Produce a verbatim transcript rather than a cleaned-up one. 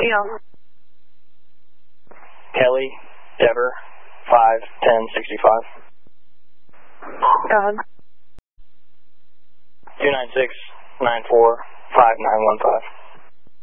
Deal. Kelly, Dever, five ten sixty-five. God. two nine six nine four five nine one five.